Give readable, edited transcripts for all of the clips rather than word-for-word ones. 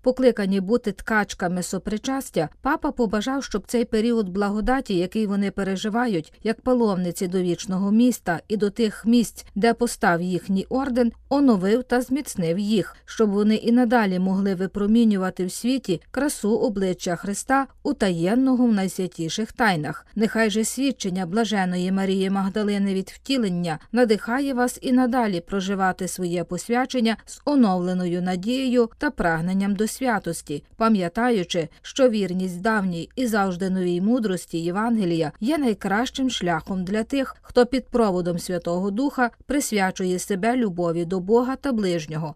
покликані бути ткачками сопричастя, папа побажав, щоб цей період благодаті, який вони переживають, як паломниці до вічного міста і до тих місць, де постав їхній орден, оновив та зміцнив їх, щоб вони і надалі могли випромінювати в світі красу обличчя Христа, утаєнного в найсвятіших тайнах. Нехай же свідчення блаженої Марії Магдалини від втілення надихає вас і надалі проживати своє посвячення з оновленою надією та прагненням до святості, пам'ятаючи, що вірність давній і завжди новій мудрості Євангелія є найкращим шляхом для тих, хто під проводом Святого Духа присвячує себе любові до Бога та ближнього.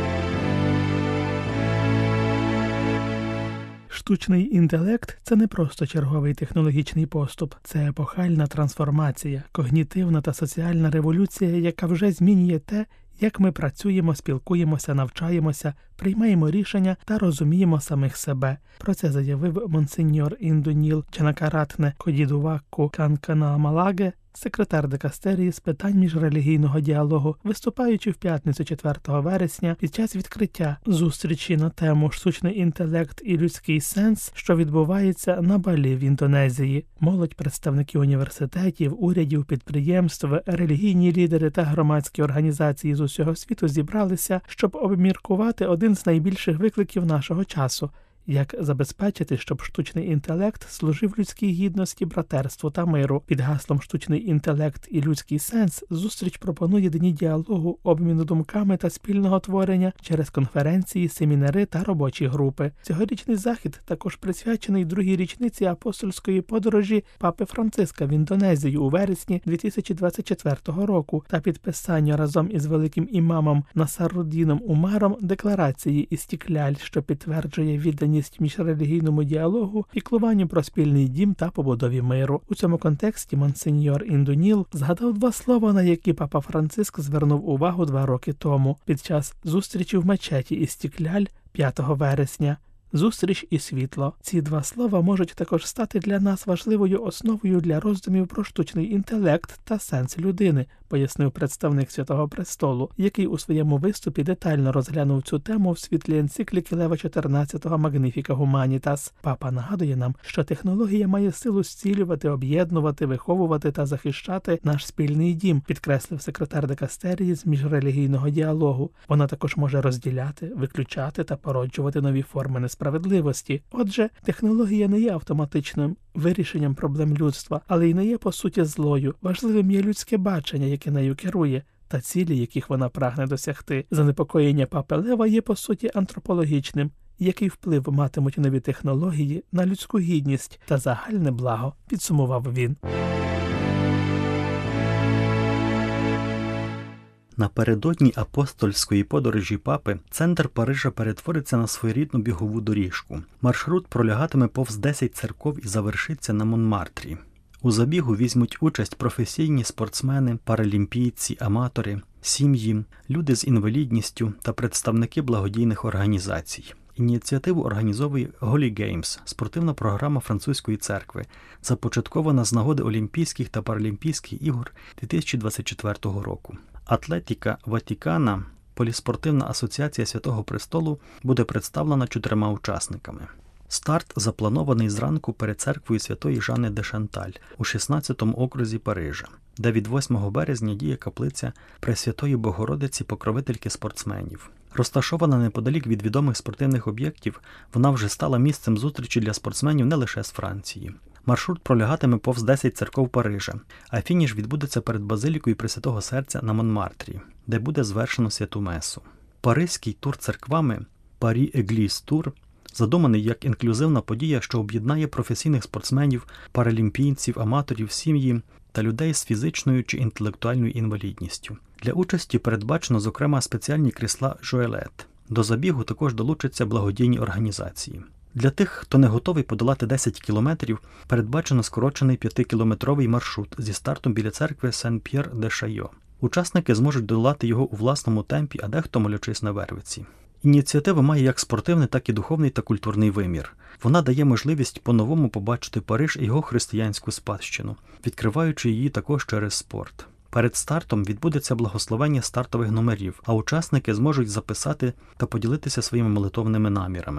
Штучний інтелект – це не просто черговий технологічний поступ. Це епохальна трансформація, когнітивна та соціальна революція, яка вже змінює те, як ми працюємо, спілкуємося, навчаємося, приймаємо рішення та розуміємо самих себе. Про це заявив монсеньор Індуніл Чанакаратне Кодідувакку Канканамалаге, секретар дикастерії з питань міжрелігійного діалогу, виступаючи в п'ятницю 4 вересня під час відкриття зустрічі на тему «Штучний інтелект і людський сенс», що відбувається на Балі в Індонезії. Молодь, представники університетів, урядів, підприємств, релігійні лідери та громадські організації з усього світу зібралися, щоб обміркувати один з найбільших викликів нашого часу – як забезпечити, щоб штучний інтелект служив людській гідності, братерству та миру. Під гаслом «Штучний інтелект і людський сенс» зустріч пропонує дні діалогу, обміну думками та спільного творення через конференції, семінари та робочі групи. Цьогорічний захід також присвячений другій річниці апостольської подорожі Папи Франциска в Індонезію у вересні 2024 року та підписанню разом із великим імамом Насаруддіном Умаром декларації «Істікляль», що підтверджує відданість міжрелігійному діалогу, піклуванню про спільний дім та побудові миру. У цьому контексті монсеньор Індуніл згадав два слова, на які папа Франциск звернув увагу 2 роки тому під час зустрічі в мечеті Істікляль 5 вересня. Зустріч і світло. Ці два слова можуть також стати для нас важливою основою для роздумів про штучний інтелект та сенс людини, пояснив представник Святого Престолу, який у своєму виступі детально розглянув цю тему в світлі енцикліки Лева XIV «Magnificat Humanitas». Папа нагадує нам, що технологія має силу зцілювати, об'єднувати, виховувати та захищати наш спільний дім, підкреслив секретар дикастерії з міжрелігійного діалогу. Вона також може розділяти, виключати та породжувати нові форми несправедливості. Отже, технологія не є автоматичним вирішенням проблем людства, але й не є по суті злою. Важливим є людське бачення, яке нею керує, та цілі, яких вона прагне досягти. Занепокоєння папи Лева є по суті антропологічним. Який вплив матимуть нові технології на людську гідність та загальне благо, підсумував він. Напередодні апостольської подорожі папи центр Парижа перетвориться на своєрідну бігову доріжку. Маршрут пролягатиме повз 10 церков і завершиться на Монмартрі. У забігу візьмуть участь професійні спортсмени, паралімпійці, аматори, сім'ї, люди з інвалідністю та представники благодійних організацій. Ініціативу організовує Holy Games – спортивна програма французької церкви, започаткована з нагоди Олімпійських та Паралімпійських ігор 2024 року. Атлетіка Ватікана, поліспортивна асоціація Святого Престолу, буде представлена 4 учасниками. Старт запланований зранку перед церквою Святої Жанни де Шанталь у 16-му окрузі Парижа, де від 8 березня діє каплиця Пресвятої Богородиці покровительки спортсменів. Розташована неподалік від відомих спортивних об'єктів, вона вже стала місцем зустрічі для спортсменів не лише з Франції. Маршрут пролягатиме повз 10 церков Парижа, а фініш відбудеться перед Базилікою Пресвятого Серця на Монмартрі, де буде звершено святу месу. Паризький тур церквами Paris Église Tour задуманий як інклюзивна подія, що об'єднає професійних спортсменів, паралімпійців, аматорів, сім'ї та людей з фізичною чи інтелектуальною інвалідністю. Для участі передбачено, зокрема, спеціальні крісла «Жуелет». До забігу також долучаться благодійні організації. Для тих, хто не готовий подолати 10 кілометрів, передбачено скорочений 5-кілометровий маршрут зі стартом біля церкви Сен-П'єр-де-Шайо. Учасники зможуть долати його у власному темпі, а дехто молячись на вервиці. Ініціатива має як спортивний, так і духовний та культурний вимір. Вона дає можливість по-новому побачити Париж і його християнську спадщину, відкриваючи її також через спорт. Перед стартом відбудеться благословення стартових номерів, а учасники зможуть записати та поділитися своїми молитовними намірами.